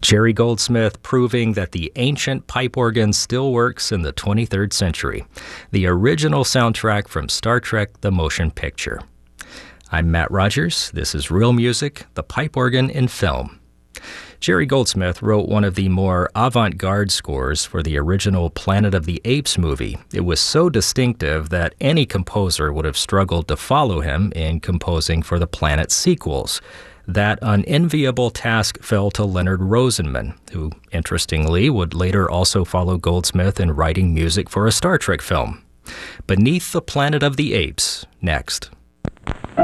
Jerry Goldsmith proving that the ancient pipe organ still works in the 23rd century. The original soundtrack from Star Trek: The Motion Picture. I'm Matt Rogers. This is Real Music, the pipe organ in film. Jerry Goldsmith wrote one of the more avant-garde scores for the original Planet of the Apes movie. It was so distinctive that any composer would have struggled to follow him in composing for the Planet sequels. That unenviable task fell to Leonard Rosenman, who, interestingly, would later also follow Goldsmith in writing music for a Star Trek film. Beneath the Planet of the Apes, next.